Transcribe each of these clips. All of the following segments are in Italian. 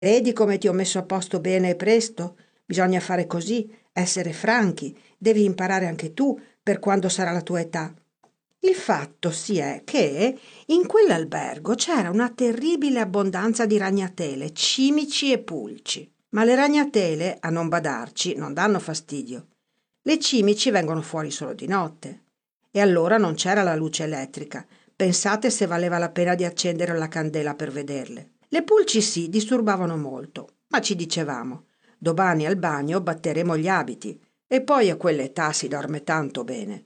Vedi come ti ho messo a posto bene e presto? Bisogna fare così, essere franchi, devi imparare anche tu per quando sarà la tua età. Il fatto si è che in quell'albergo c'era una terribile abbondanza di ragnatele, cimici e pulci. Ma le ragnatele, a non badarci, non danno fastidio. Le cimici vengono fuori solo di notte. E allora non c'era la luce elettrica. Pensate se valeva la pena di accendere la candela per vederle. Le pulci sì, disturbavano molto, ma ci dicevamo: domani al bagno batteremo gli abiti, e poi a quell'età si dorme tanto bene.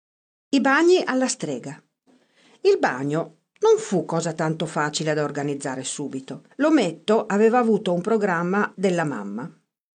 I bagni alla strega. Il bagno non fu cosa tanto facile da organizzare subito. L'ometto aveva avuto un programma della mamma.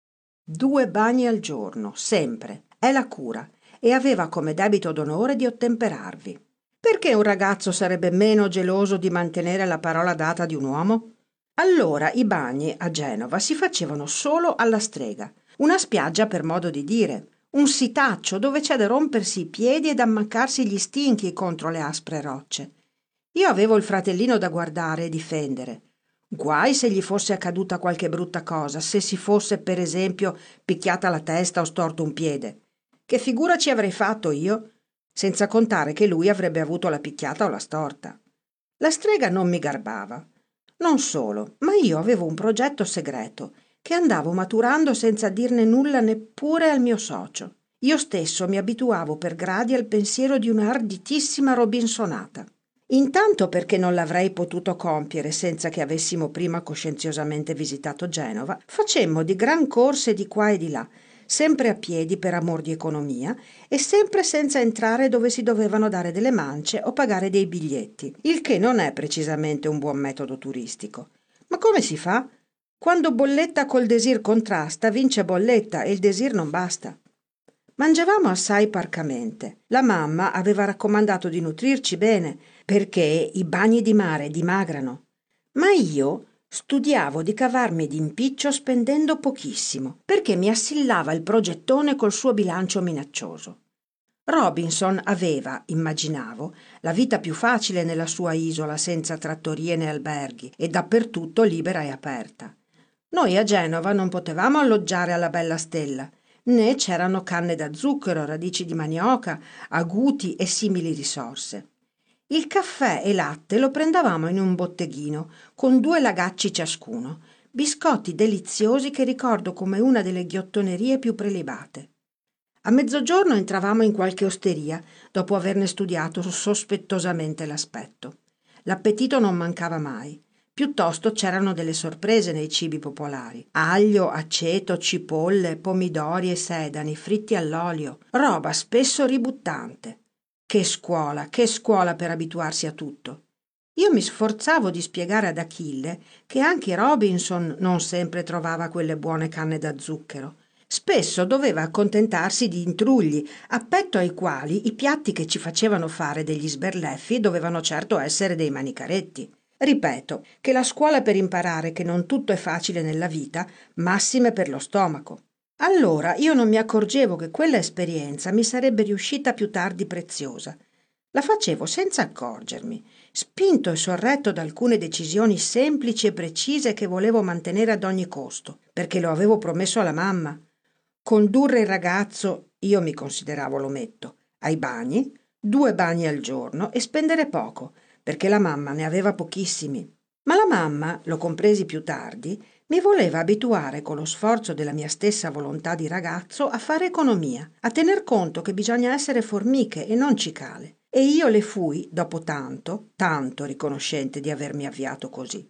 2 bagni al giorno, sempre, è la cura, e aveva come debito d'onore di ottemperarvi. Perché un ragazzo sarebbe meno geloso di mantenere la parola data di un uomo? Allora i bagni a Genova si facevano solo alla strega, una spiaggia per modo di dire, un sitaccio dove c'è da rompersi i piedi e da ammaccarsi gli stinchi contro le aspre rocce. Io avevo il fratellino da guardare e difendere. Guai se gli fosse accaduta qualche brutta cosa, se si fosse, per esempio, picchiata la testa o storto un piede. Che figura ci avrei fatto io? Senza contare che lui avrebbe avuto la picchiata o la storta. La strega non mi garbava. Non solo, ma io avevo un progetto segreto che andavo maturando senza dirne nulla neppure al mio socio. Io stesso mi abituavo per gradi al pensiero di una arditissima robinsonata. Intanto perché non l'avrei potuto compiere senza che avessimo prima coscienziosamente visitato Genova, facemmo di gran corse di qua e di là, sempre a piedi per amor di economia e sempre senza entrare dove si dovevano dare delle mance o pagare dei biglietti, il che non è precisamente un buon metodo turistico. Ma come si fa? Quando bolletta col desir contrasta, vince bolletta e il desir non basta. Mangiavamo assai parcamente. La mamma aveva raccomandato di nutrirci bene, perché i bagni di mare dimagrano. Ma io studiavo di cavarmi d'impiccio spendendo pochissimo, perché mi assillava il progettone col suo bilancio minaccioso. Robinson aveva, immaginavo, la vita più facile nella sua isola senza trattorie né alberghi e dappertutto libera e aperta. Noi a Genova non potevamo alloggiare alla Bella Stella, né c'erano canne da zucchero, radici di manioca, aguti e simili risorse. Il caffè e latte lo prendevamo in un botteghino, con 2 lagacci ciascuno, biscotti deliziosi che ricordo come una delle ghiottonerie più prelibate. A mezzogiorno entravamo in qualche osteria, dopo averne studiato sospettosamente l'aspetto. L'appetito non mancava mai. Piuttosto c'erano delle sorprese nei cibi popolari. Aglio, aceto, cipolle, pomidori e sedani fritti all'olio, roba spesso ributtante. Che scuola per abituarsi a tutto. Io mi sforzavo di spiegare ad Achille che anche Robinson non sempre trovava quelle buone canne da zucchero. Spesso doveva accontentarsi di intrugli, a petto ai quali i piatti che ci facevano fare degli sberleffi dovevano certo essere dei manicaretti. Ripeto che la scuola per imparare che non tutto è facile nella vita, massime per lo stomaco. Allora io non mi accorgevo che quella esperienza mi sarebbe riuscita più tardi preziosa. La facevo senza accorgermi, spinto e sorretto da alcune decisioni semplici e precise che volevo mantenere ad ogni costo, perché lo avevo promesso alla mamma. Condurre il ragazzo, io mi consideravo l'ometto, ai bagni, 2 bagni al giorno e spendere poco, perché la mamma ne aveva pochissimi. Ma la mamma, lo compresi più tardi, mi voleva abituare con lo sforzo della mia stessa volontà di ragazzo a fare economia, a tener conto che bisogna essere formiche e non cicale. E io le fui, dopo tanto, tanto riconoscente di avermi avviato così.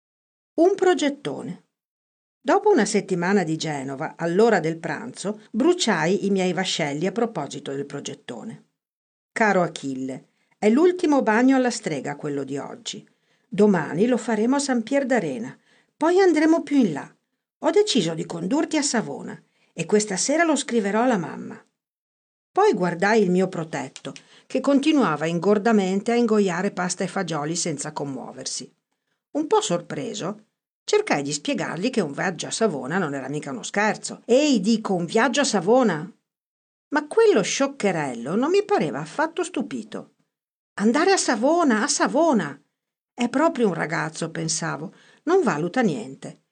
Un progettone. Dopo una settimana di Genova, all'ora del pranzo, bruciai i miei vascelli a proposito del progettone. Caro Achille, è l'ultimo bagno alla strega quello di oggi. Domani lo faremo a San Pier d'Arena, poi andremo più in là. Ho deciso di condurti a Savona e questa sera lo scriverò alla mamma. Poi guardai il mio protetto, che continuava ingordamente a ingoiare pasta e fagioli senza commuoversi. Un po' sorpreso, cercai di spiegargli che un viaggio a Savona non era mica uno scherzo. Ehi, dico, un viaggio a Savona! Ma quello scioccherello non mi pareva affatto stupito. Andare a Savona, a Savona! È proprio un ragazzo, pensavo, non valuta niente.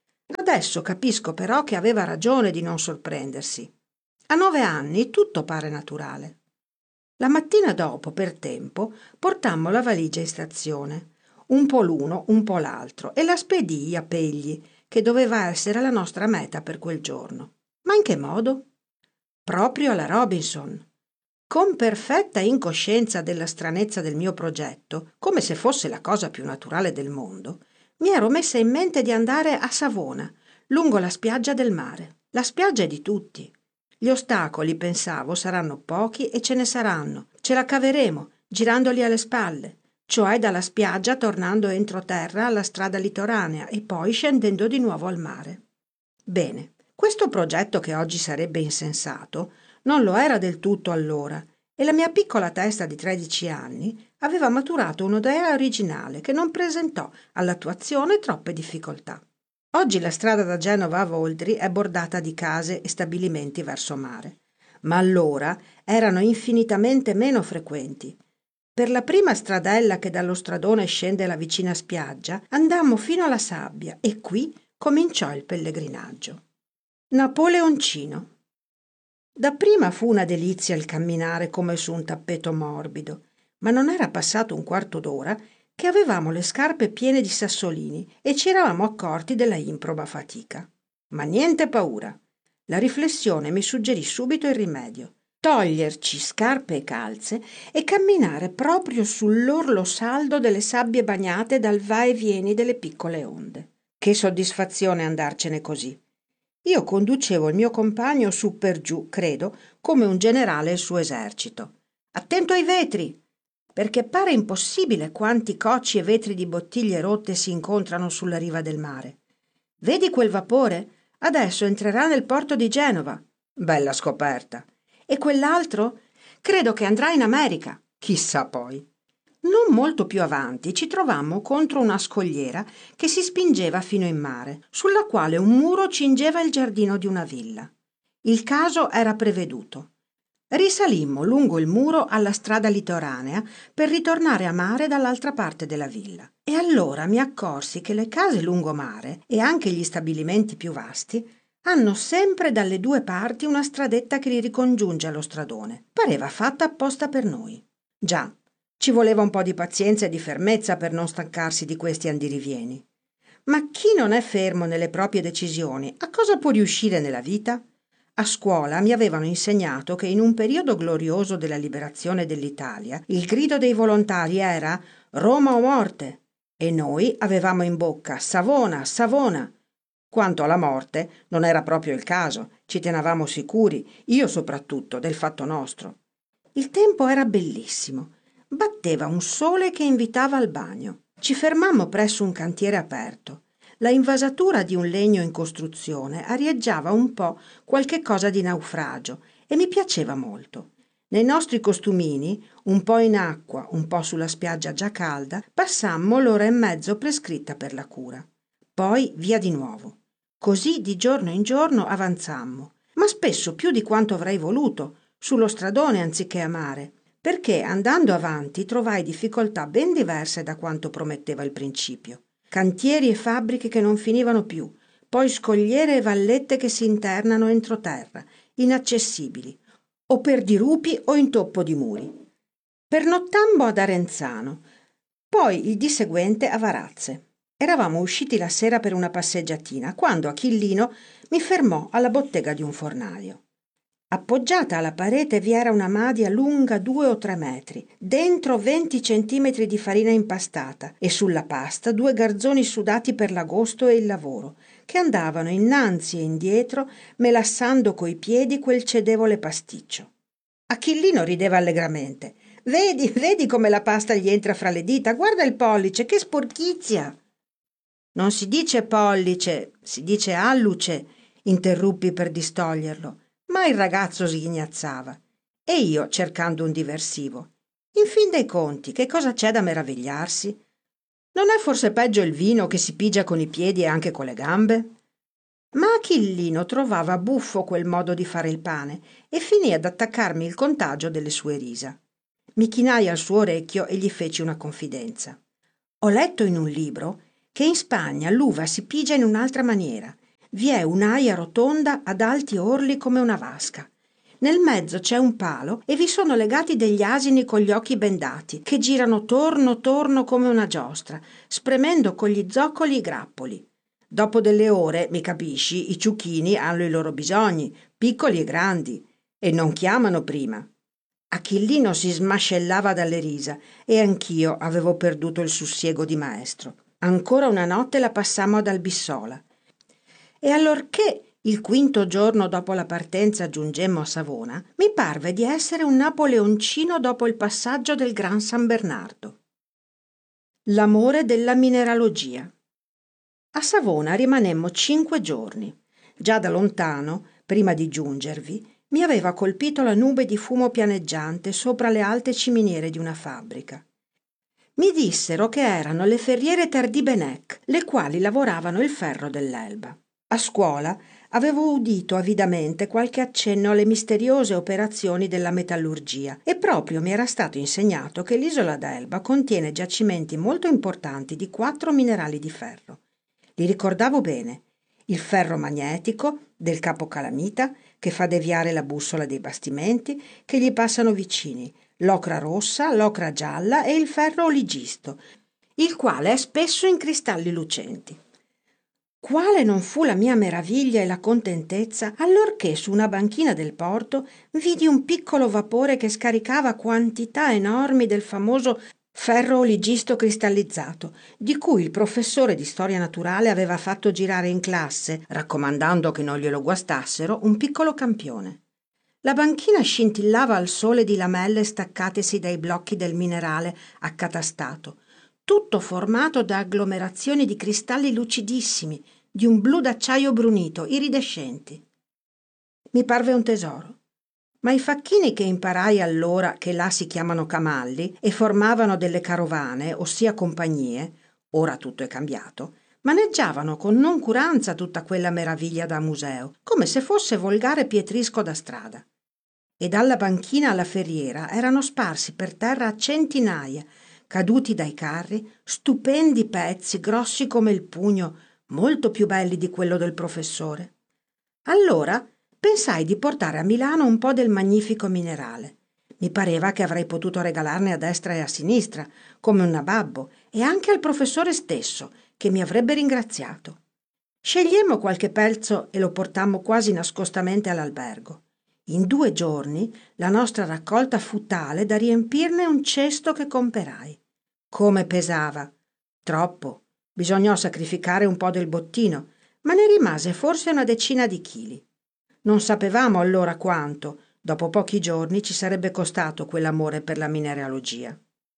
Adesso capisco però che aveva ragione di non sorprendersi. A 9 anni tutto pare naturale. La mattina dopo, per tempo, portammo la valigia in stazione, un po' l'uno, un po' l'altro, e la spedii a Pegli, che doveva essere la nostra meta per quel giorno. Ma in che modo? Proprio alla Robinson. Con perfetta incoscienza della stranezza del mio progetto, come se fosse la cosa più naturale del mondo, mi ero messa in mente di andare a Savona, lungo la spiaggia del mare. La spiaggia è di tutti. Gli ostacoli, pensavo, saranno pochi e ce ne saranno. Ce la caveremo, girandoli alle spalle, cioè dalla spiaggia tornando entroterra alla strada litoranea e poi scendendo di nuovo al mare. Bene, questo progetto che oggi sarebbe insensato non lo era del tutto allora, e la mia piccola testa di 13 anni aveva maturato un'idea originale che non presentò all'attuazione troppe difficoltà. Oggi la strada da Genova a Voldri è bordata di case e stabilimenti verso mare, ma allora erano infinitamente meno frequenti. Per la prima stradella che dallo stradone scende alla vicina spiaggia andammo fino alla sabbia e qui cominciò il pellegrinaggio. Napoleoncino. Dapprima fu una delizia il camminare come su un tappeto morbido, ma non era passato un quarto d'ora che avevamo le scarpe piene di sassolini e ci eravamo accorti della improba fatica. Ma niente paura. La riflessione mi suggerì subito il rimedio: toglierci scarpe e calze e camminare proprio sull'orlo saldo delle sabbie bagnate dal va e vieni delle piccole onde. Che soddisfazione andarcene così. Io conducevo il mio compagno su per giù, credo, come un generale il suo esercito. Attento ai vetri, perché pare impossibile quanti cocci e vetri di bottiglie rotte si incontrano sulla riva del mare. Vedi quel vapore? Adesso entrerà nel porto di Genova. Bella scoperta. E quell'altro? Credo che andrà in America. Chissà poi. Non molto più avanti ci trovammo contro una scogliera che si spingeva fino in mare, sulla quale un muro cingeva il giardino di una villa. Il caso era preveduto. Risalimmo lungo il muro alla strada litoranea per ritornare a mare dall'altra parte della villa. E allora mi accorsi che le case lungomare e anche gli stabilimenti più vasti hanno sempre dalle due parti una stradetta che li ricongiunge allo stradone. Pareva fatta apposta per noi. Già, ci voleva un po' di pazienza e di fermezza per non stancarsi di questi andirivieni. Ma chi non è fermo nelle proprie decisioni, a cosa può riuscire nella vita? A scuola mi avevano insegnato che in un periodo glorioso della liberazione dell'Italia il grido dei volontari era «Roma o morte!» e noi avevamo in bocca «Savona, Savona!». Quanto alla morte, non era proprio il caso, ci tenevamo sicuri, io soprattutto, del fatto nostro. Il tempo era bellissimo. Batteva un sole che invitava al bagno. Ci fermammo presso un cantiere aperto. La invasatura di un legno in costruzione arieggiava un po' qualche cosa di naufragio e mi piaceva molto. Nei nostri costumini, un po' in acqua, un po' sulla spiaggia già calda, passammo l'ora e mezzo prescritta per la cura. Poi via di nuovo. Così di giorno in giorno avanzammo, ma spesso più di quanto avrei voluto, sullo stradone anziché a mare, perché andando avanti trovai difficoltà ben diverse da quanto prometteva il principio. Cantieri e fabbriche che non finivano più, poi scogliere e vallette che si internano entroterra, inaccessibili, o per dirupi o intoppo di muri. Pernottammo ad Arenzano, poi il dì seguente a Varazze. Eravamo usciti la sera per una passeggiatina, quando Achillino mi fermò alla bottega di un fornaio. Appoggiata alla parete vi era una madia lunga 2 o 3 metri, dentro 20 centimetri di farina impastata e sulla pasta 2 garzoni sudati per l'agosto e il lavoro, che andavano innanzi e indietro melassando coi piedi quel cedevole pasticcio. Achillino rideva allegramente. «Vedi, vedi come la pasta gli entra fra le dita, guarda il pollice, che sporchizia!» «Non si dice pollice, si dice alluce», interruppi per distoglierlo. Ma il ragazzo sghignazzava e io cercando un diversivo. In fin dei conti, che cosa c'è da meravigliarsi? Non è forse peggio il vino che si pigia con i piedi e anche con le gambe? Ma Achillino trovava buffo quel modo di fare il pane e finì ad attaccarmi il contagio delle sue risa. Mi chinai al suo orecchio e gli feci una confidenza. Ho letto in un libro che in Spagna l'uva si pigia in un'altra maniera vi è un'aia rotonda ad alti orli come una vasca. Nel mezzo c'è un palo e vi sono legati degli asini con gli occhi bendati, che girano torno torno come una giostra, spremendo con gli zoccoli i grappoli. Dopo delle ore, mi capisci, i ciuchini hanno i loro bisogni, piccoli e grandi, e non chiamano prima. Achillino si smascellava dalle risa e anch'io avevo perduto il sussiego di maestro. Ancora una notte la passammo ad Albissola. E allorché il quinto giorno dopo la partenza giungemmo a Savona, mi parve di essere un napoleoncino dopo il passaggio del Gran San Bernardo. L'amore della mineralogia. A Savona rimanemmo 5 giorni. Già da lontano, prima di giungervi, mi aveva colpito la nube di fumo pianeggiante sopra le alte ciminiere di una fabbrica. Mi dissero che erano le ferriere Tardi-Benec, le quali lavoravano il ferro dell'Elba. A scuola avevo udito avidamente qualche accenno alle misteriose operazioni della metallurgia e proprio mi era stato insegnato che l'isola d'Elba contiene giacimenti molto importanti di 4 minerali di ferro. Li ricordavo bene: il ferro magnetico del capocalamita, che fa deviare la bussola dei bastimenti che gli passano vicini, l'ocra rossa, l'ocra gialla e il ferro oligisto, il quale è spesso in cristalli lucenti. Quale non fu la mia meraviglia e la contentezza allorché su una banchina del porto vidi un piccolo vapore che scaricava quantità enormi del famoso ferro oligisto cristallizzato, di cui il professore di storia naturale aveva fatto girare in classe, raccomandando che non glielo guastassero, un piccolo campione. La banchina scintillava al sole di lamelle staccatesi dai blocchi del minerale accatastato, tutto formato da agglomerazioni di cristalli lucidissimi, di un blu d'acciaio brunito, iridescenti. Mi parve un tesoro. Ma i facchini che imparai allora, che là si chiamano camalli, e formavano delle carovane, ossia compagnie, ora tutto è cambiato, maneggiavano con noncuranza tutta quella meraviglia da museo, come se fosse volgare pietrisco da strada. E dalla banchina alla ferriera erano sparsi per terra centinaia, caduti dai carri, stupendi pezzi grossi come il pugno, molto più belli di quello del professore. Allora pensai di portare a Milano un po' del magnifico minerale. Mi pareva che avrei potuto regalarne a destra e a sinistra, come un nababbo, e anche al professore stesso, che mi avrebbe ringraziato. Scegliemmo qualche pezzo e lo portammo quasi nascostamente all'albergo. In 2 giorni la nostra raccolta fu tale da riempirne un cesto che comperai. Come pesava! Troppo! Bisognò sacrificare un po' del bottino, ma ne rimase forse una decina di chili. Non sapevamo allora quanto, dopo pochi giorni, ci sarebbe costato quell'amore per la mineralogia.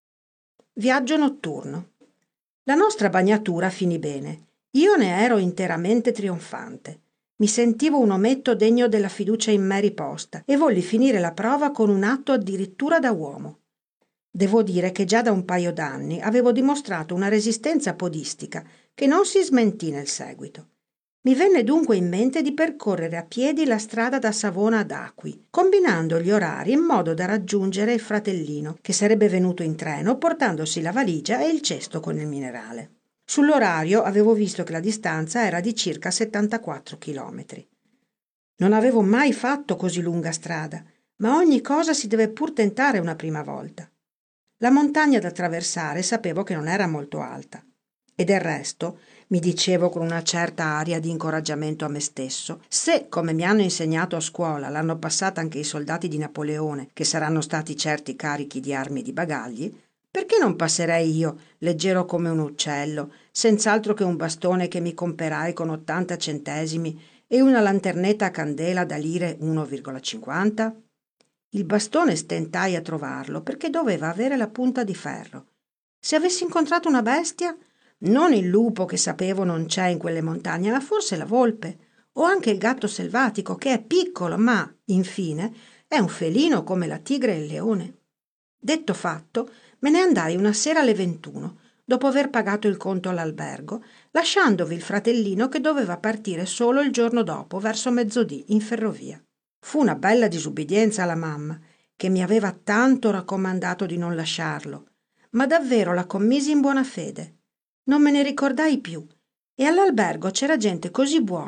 Viaggio notturno. La nostra bagnatura finì bene. Io ne ero interamente trionfante. Mi sentivo un ometto degno della fiducia in me riposta e volli finire la prova con un atto addirittura da uomo. Devo dire che già da un paio d'anni avevo dimostrato una resistenza podistica che non si smentì nel seguito. Mi venne dunque in mente di percorrere a piedi la strada da Savona ad Acqui, combinando gli orari in modo da raggiungere il fratellino, che sarebbe venuto in treno portandosi la valigia e il cesto con il minerale. Sull'orario avevo visto che la distanza era di circa 74 chilometri. Non avevo mai fatto così lunga strada, ma ogni cosa si deve pur tentare una prima volta. La montagna da attraversare sapevo che non era molto alta. E del resto, mi dicevo con una certa aria di incoraggiamento a me stesso, se, come mi hanno insegnato a scuola, l'hanno passata anche i soldati di Napoleone, che saranno stati certi carichi di armi e di bagagli, perché non passerei io, leggero come un uccello, senz'altro che un bastone che mi comperai con 80 centesimi e una lanternetta a candela da lire 1,50? Il bastone stentai a trovarlo perché doveva avere la punta di ferro. Se avessi incontrato una bestia, non il lupo che sapevo non c'è in quelle montagne, ma forse la volpe, o anche il gatto selvatico che è piccolo, ma, infine, è un felino come la tigre e il leone. Detto fatto, me ne andai una sera alle 21, dopo aver pagato il conto all'albergo, lasciandovi il fratellino che doveva partire solo il giorno dopo, verso mezzodì, in ferrovia. Fu una bella disubbidienza alla mamma, che mi aveva tanto raccomandato di non lasciarlo, ma davvero la commisi in buona fede. Non me ne ricordai più, e all'albergo c'era gente così buona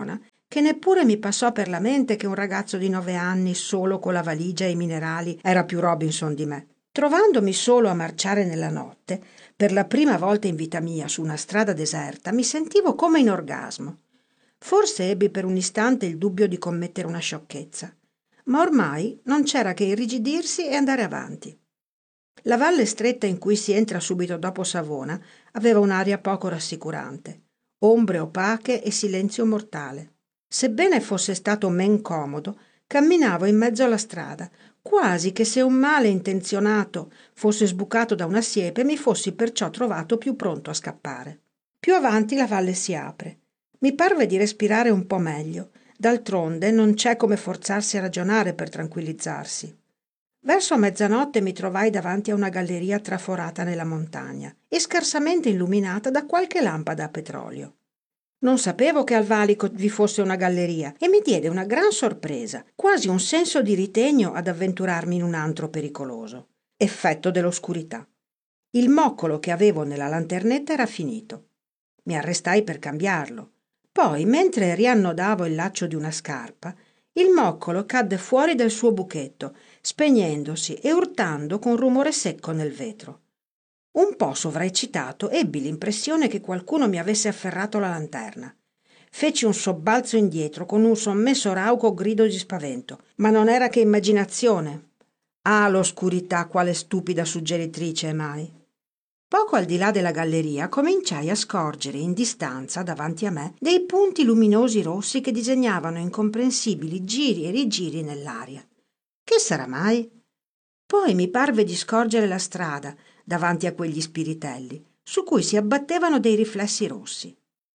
che neppure mi passò per la mente che un ragazzo di 9 anni, solo con la valigia e i minerali, era più Robinson di me. Trovandomi solo a marciare nella notte, per la prima volta in vita mia su una strada deserta, mi sentivo come in orgasmo. Forse ebbi per un istante il dubbio di commettere una sciocchezza, ma ormai non c'era che irrigidirsi e andare avanti. La valle stretta in cui si entra subito dopo Savona aveva un'aria poco rassicurante, ombre opache e silenzio mortale. Sebbene fosse stato men comodo, camminavo in mezzo alla strada, quasi che se un male intenzionato fosse sbucato da una siepe mi fossi perciò trovato più pronto a scappare. Più avanti la valle si apre. Mi parve di respirare un po' meglio. D'altronde non c'è come forzarsi a ragionare per tranquillizzarsi. Verso mezzanotte mi trovai davanti a una galleria traforata nella montagna e scarsamente illuminata da qualche lampada a petrolio. Non sapevo che al valico vi fosse una galleria e mi diede una gran sorpresa, quasi un senso di ritegno ad avventurarmi in un antro pericoloso. Effetto dell'oscurità. Il moccolo che avevo nella lanternetta era finito. Mi arrestai per cambiarlo. Poi, mentre riannodavo il laccio di una scarpa, il moccolo cadde fuori del suo buchetto, spegnendosi e urtando con rumore secco nel vetro. Un po' sovraeccitato, ebbi l'impressione che qualcuno mi avesse afferrato la lanterna. Feci un sobbalzo indietro con un sommesso rauco grido di spavento, ma non era che immaginazione. Ah, l'oscurità, quale stupida suggeritrice è mai! Poco al di là della galleria cominciai a scorgere in distanza davanti a me dei punti luminosi rossi che disegnavano incomprensibili giri e rigiri nell'aria. Che sarà mai? Poi mi parve di scorgere la strada davanti a quegli spiritelli, su cui si abbattevano dei riflessi rossi.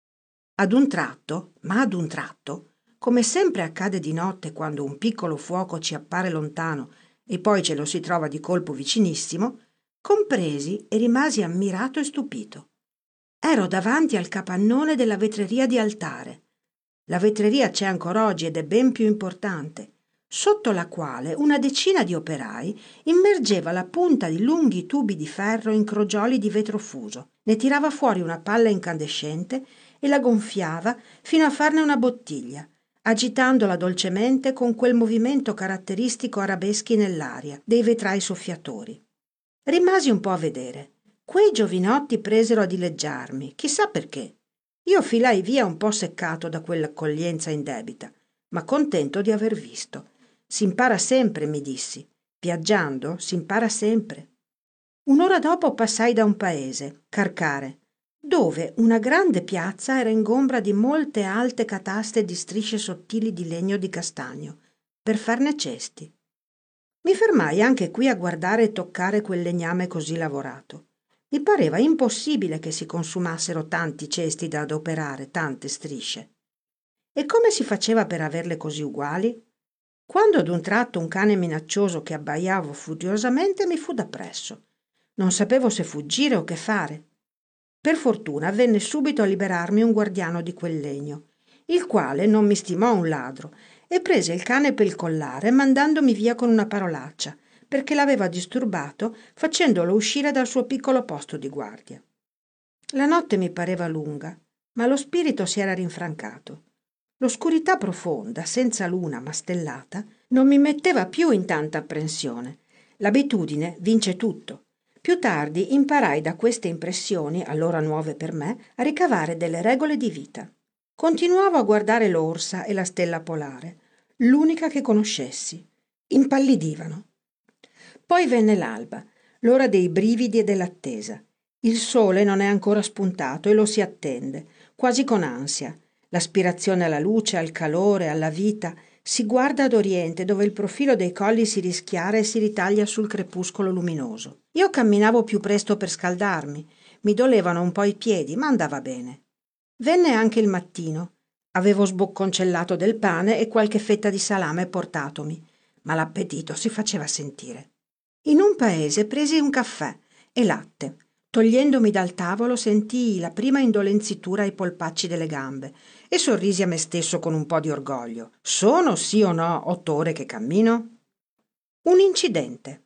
Ad un tratto, come sempre accade di notte quando un piccolo fuoco ci appare lontano e poi ce lo si trova di colpo vicinissimo, compresi e rimasi ammirato e stupito. Ero davanti al capannone della vetreria di Altare. La vetreria c'è ancora oggi ed è ben più importante, sotto la quale una decina di operai immergeva la punta di lunghi tubi di ferro in crogioli di vetro fuso, ne tirava fuori una palla incandescente e la gonfiava fino a farne una bottiglia, agitandola dolcemente con quel movimento caratteristico arabeschi nell'aria dei vetrai soffiatori. Rimasi un po' a vedere. Quei giovinotti presero a dileggiarmi, chissà perché. Io filai via un po' seccato da quell'accoglienza indebita, ma contento di aver visto. Si impara sempre, mi dissi. Viaggiando si impara sempre. Un'ora dopo passai da un paese, Carcare, dove una grande piazza era ingombra di molte alte cataste di strisce sottili di legno di castagno, per farne cesti. Mi fermai anche qui a guardare e toccare quel legname così lavorato. Mi pareva impossibile che si consumassero tanti cesti da adoperare, tante strisce. E come si faceva per averle così uguali? Quando ad un tratto un cane minaccioso che abbaiavo furiosamente mi fu dappresso. Non sapevo se fuggire o che fare. Per fortuna venne subito a liberarmi un guardiano di quel legno, il quale non mi stimò un ladro e prese il cane per il collare mandandomi via con una parolaccia, perché l'aveva disturbato facendolo uscire dal suo piccolo posto di guardia. La notte mi pareva lunga, ma lo spirito si era rinfrancato. L'oscurità profonda, senza luna ma stellata, non mi metteva più in tanta apprensione. L'abitudine vince tutto. Più tardi imparai da queste impressioni, allora nuove per me, a ricavare delle regole di vita. Continuavo a guardare l'orsa e la stella polare, l'unica che conoscessi. Impallidivano. Poi venne l'alba, l'ora dei brividi e dell'attesa. Il sole non è ancora spuntato e lo si attende, quasi con ansia. L'aspirazione alla luce, al calore, alla vita, si guarda ad oriente dove il profilo dei colli si rischiara e si ritaglia sul crepuscolo luminoso. Io camminavo più presto per scaldarmi, mi dolevano un po' i piedi, ma andava bene. Venne anche il mattino. Avevo sbocconcellato del pane e qualche fetta di salame portatomi, ma l'appetito si faceva sentire. In un paese presi un caffè e latte. Togliendomi dal tavolo sentii la prima indolenzitura ai polpacci delle gambe e sorrisi a me stesso con un po' di orgoglio. Sono, sì o no, 8 ore che cammino? Un incidente.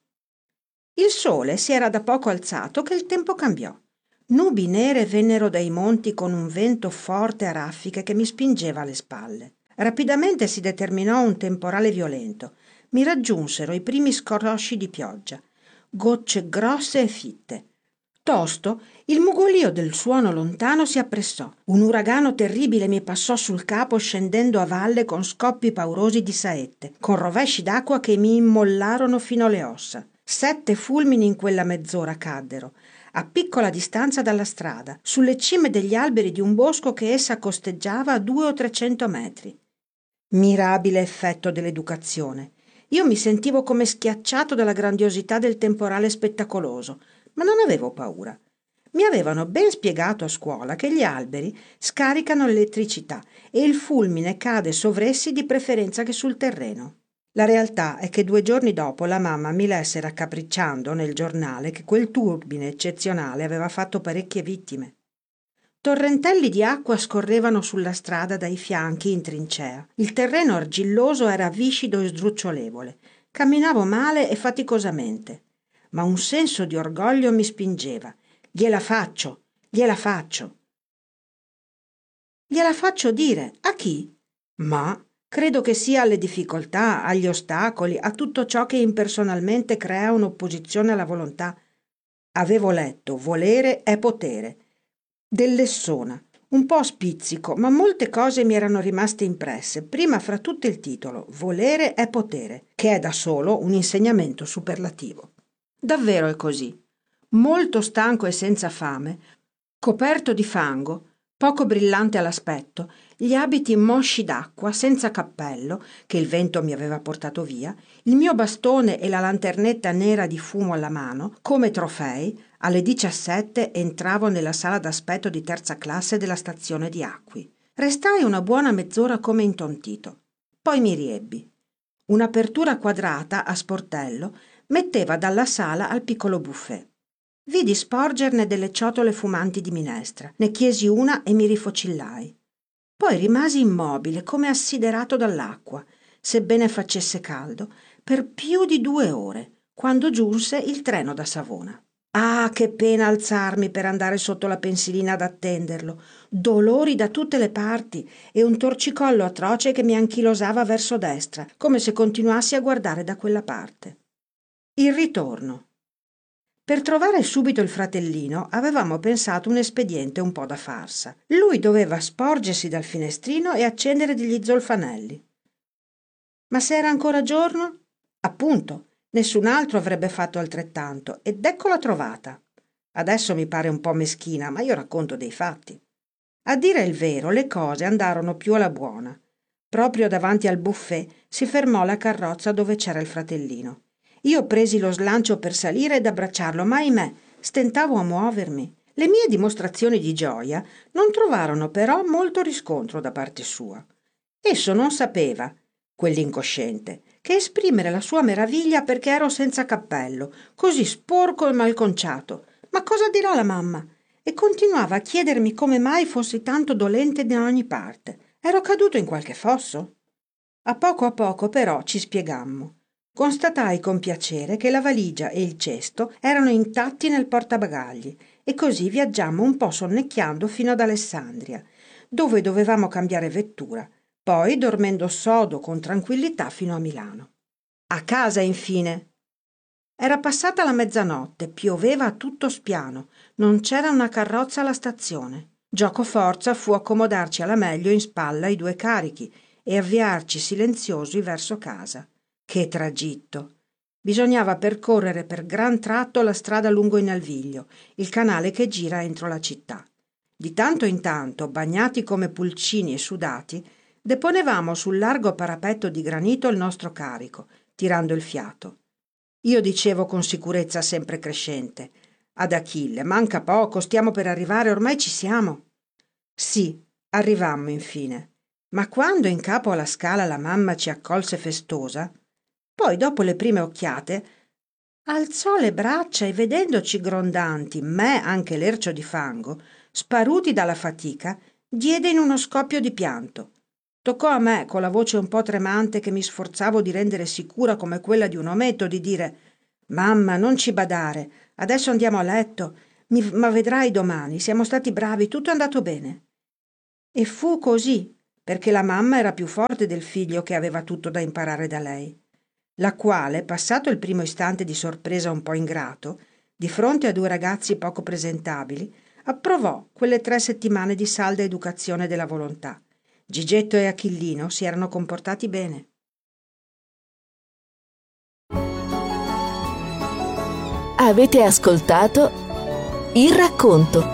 Il sole si era da poco alzato che il tempo cambiò. Nubi nere vennero dai monti con un vento forte a raffiche che mi spingeva alle spalle. Rapidamente si determinò un temporale violento. Mi raggiunsero i primi scrosci di pioggia, gocce grosse e fitte. Tosto il mugolìo del suono lontano si appressò. Un uragano terribile mi passò sul capo scendendo a valle con scoppi paurosi di saette, con rovesci d'acqua che mi immollarono fino alle ossa. 7 fulmini in quella mezz'ora caddero, a piccola distanza dalla strada, sulle cime degli alberi di un bosco che essa costeggiava a 200 o 300 metri. Mirabile effetto dell'educazione. Io mi sentivo come schiacciato dalla grandiosità del temporale spettacoloso, ma non avevo paura. Mi avevano ben spiegato a scuola che gli alberi scaricano l'elettricità e il fulmine cade sovressi di preferenza che sul terreno. La realtà è che 2 giorni dopo la mamma mi lesse raccapricciando nel giornale che quel turbine eccezionale aveva fatto parecchie vittime. Torrentelli di acqua scorrevano sulla strada dai fianchi in trincea. Il terreno argilloso era viscido e sdrucciolevole. Camminavo male e faticosamente, ma un senso di orgoglio mi spingeva. Gliela faccio, gliela faccio. Gliela faccio dire a chi? Ma credo che sia alle difficoltà, agli ostacoli, a tutto ciò che impersonalmente crea un'opposizione alla volontà. Avevo letto Volere è potere, del Lessona, un po' spizzico, ma molte cose mi erano rimaste impresse, prima fra tutte il titolo Volere è potere, che è da solo un insegnamento superlativo. Davvero è così. Molto stanco e senza fame, coperto di fango, poco brillante all'aspetto, gli abiti mosci d'acqua, senza cappello, che il vento mi aveva portato via, il mio bastone e la lanternetta nera di fumo alla mano, come trofei, alle 17 entravo nella sala d'aspetto di 3ª classe della stazione di Acqui. Restai una buona mezz'ora come intontito. Poi mi riebbi. Un'apertura quadrata a sportello metteva dalla sala al piccolo buffet. Vidi sporgerne delle ciotole fumanti di minestra, ne chiesi una e mi rifocillai. Poi rimasi immobile, come assiderato dall'acqua, sebbene facesse caldo, per più di 2 ore, quando giunse il treno da Savona. Ah, che pena alzarmi per andare sotto la pensilina ad attenderlo, dolori da tutte le parti e un torcicollo atroce che mi anchilosava verso destra, come se continuassi a guardare da quella parte. Il ritorno. Per trovare subito il fratellino avevamo pensato un espediente un po' da farsa. Lui doveva sporgersi dal finestrino e accendere degli zolfanelli. Ma se era ancora giorno? Appunto, nessun altro avrebbe fatto altrettanto, ed eccola trovata. Adesso mi pare un po' meschina, ma io racconto dei fatti. A dire il vero, le cose andarono più alla buona. Proprio davanti al buffet si fermò la carrozza dove c'era il fratellino. Io presi lo slancio per salire ed abbracciarlo, ma ahimè, stentavo a muovermi. Le mie dimostrazioni di gioia non trovarono però molto riscontro da parte sua. Esso non sapeva, quell'incosciente, che esprimere la sua meraviglia perché ero senza cappello, così sporco e malconciato. Ma cosa dirà la mamma? E continuava a chiedermi come mai fossi tanto dolente da ogni parte. Ero caduto in qualche fosso? A poco però ci spiegammo. Constatai con piacere che la valigia e il cesto erano intatti nel portabagagli e così viaggiammo un po' sonnecchiando fino ad Alessandria, dove dovevamo cambiare vettura, poi dormendo sodo con tranquillità fino a Milano. A casa, infine. Era passata la mezzanotte, pioveva a tutto spiano, non c'era una carrozza alla stazione. Giocoforza fu accomodarci alla meglio in spalla i 2 carichi e avviarci silenziosi verso casa. Che tragitto! Bisognava percorrere per gran tratto la strada lungo il Naviglio, il canale che gira entro la città. Di tanto in tanto, bagnati come pulcini e sudati, deponevamo sul largo parapetto di granito il nostro carico, tirando il fiato. Io dicevo con sicurezza sempre crescente: ad Achille, manca poco, stiamo per arrivare, ormai ci siamo. Sì, arrivammo infine, ma quando in capo alla scala la mamma ci accolse festosa, poi dopo le prime occhiate alzò le braccia e vedendoci grondanti, me anche lercio di fango, sparuti dalla fatica, diede in uno scoppio di pianto. Toccò a me, con la voce un po' tremante che mi sforzavo di rendere sicura come quella di un ometto, di dire: «Mamma, non ci badare, adesso andiamo a letto, ma vedrai domani, siamo stati bravi, tutto è andato bene». E fu così, perché la mamma era più forte del figlio che aveva tutto da imparare da lei, la quale, passato il primo istante di sorpresa un po' ingrato, di fronte a due ragazzi poco presentabili, approvò quelle 3 settimane di salda educazione della volontà. Gigetto e Achillino si erano comportati bene. Avete ascoltato Il racconto.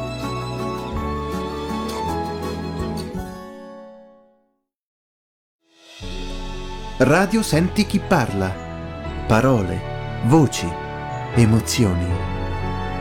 Radio Senti chi parla. Parole, voci, emozioni.